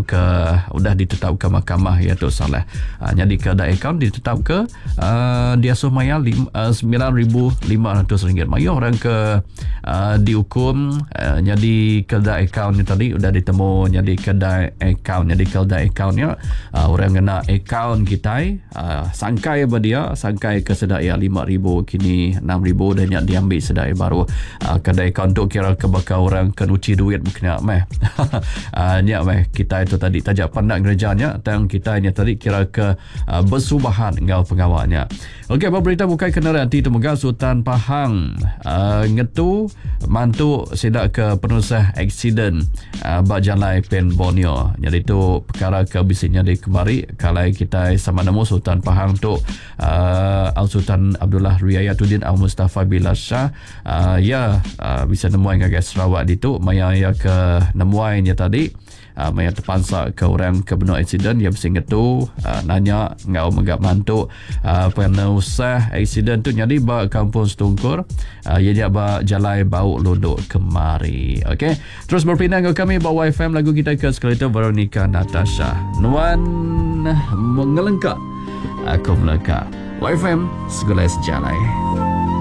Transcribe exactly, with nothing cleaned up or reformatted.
ke, udah ditetapkan mahkamah ya tu salah. Uh, jadi kedai akaun ditetap ke uh, dia suruh mayar uh, sembilan ribu lima ratus ringgit. Maya orang ke uh, dihukum. Uh, jadi kedai akaun ni tadi udah ditemu jadi kedai akaun. Jadi kedai akaunnya uh, orang kena akaun kita uh, sangkai apa dia, sangkai ke sedaya lima ribu kini enam ribu dan nyak diambil sedaya baru. Uh, kedai akaun tu kira ke bakal orang kan uci duit bukan meh. uh, nyak meh kita itu tadi tajak pandang gerejanya tang kita nya tadi kira ke uh, bersubahan ngau pengawalnya. Okey, apa berita bukai kenderaan ti temuga Sultan Pahang uh, ngetu mantu sedak ke penusah aksiden uh, bak jalai pen Borneo. Jadi tu perkara ke bisanya di kemari kalau kita sama nemu Sultan Pahang tu uh, Al Sultan Abdullah Riayatuddin Al Mustafa Bilal Shah uh, ya uh, bisa nemuan ngagak Sarawak di tu maya ya ke nemuannya tadi. Uh, maya terpaksa ke orang ke benua aksiden dia mesti ngetu uh, nanya ngau menggap mantu uh, penusah aksiden tu jadi ba kampung Setungkur uh, ia dia ba jalai bau lodok kemari. Okey, terus berpindah ke kami bawa F M lagu kita ke skeleton Veronica Natasha Nuan mengelengkap aku melekap Y F M segala sejalai.